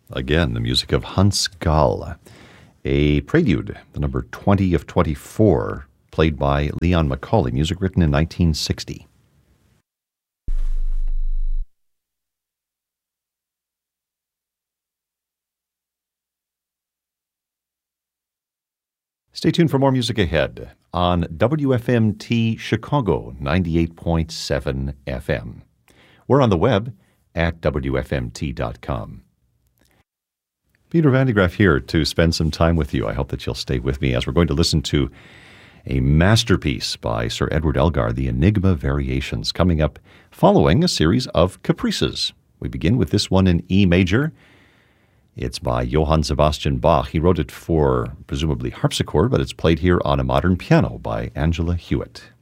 Again, the music of Hans Gall, a prelude, the number 20 of 24, played by Leon Macaulay, music written in 1960. Stay tuned for more music ahead on WFMT Chicago 98.7 FM. We're on the web at WFMT.com. Peter Van de Graaff here to spend some time with you. I hope that you'll stay with me as we're going to listen to a masterpiece by Sir Edward Elgar, the Enigma Variations, coming up following a series of caprices. We begin with this one in E major. It's by Johann Sebastian Bach. He wrote it for, presumably, harpsichord, but it's played here on a modern piano by Angela Hewitt.